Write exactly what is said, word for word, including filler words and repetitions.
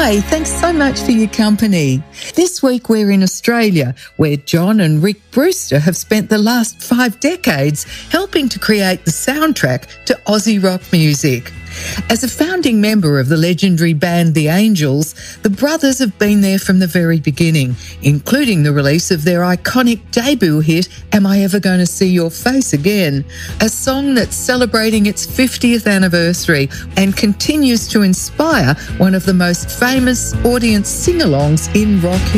Hi, thanks so much for your company. This week we're in Australia, where John and Rick Brewster have spent the last five decades helping to create the soundtrack to Aussie rock music. As a founding member of the legendary band The Angels, the brothers have been there from the very beginning, including the release of their iconic debut hit, Am I Ever Gonna See Your Face Again? A song that's celebrating its fiftieth anniversary and continues to inspire one of the most famous audience sing-alongs in rock history.